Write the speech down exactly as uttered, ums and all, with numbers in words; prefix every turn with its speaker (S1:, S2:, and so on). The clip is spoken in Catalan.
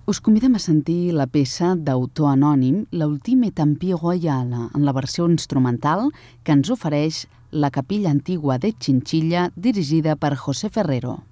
S1: Us convidem a sentir la peça d'autor anònim L'Ultime Tempi Royale, en la versió instrumental que ens ofereix la Capilla Antigua de Chinchilla, dirigida per José Ferrero.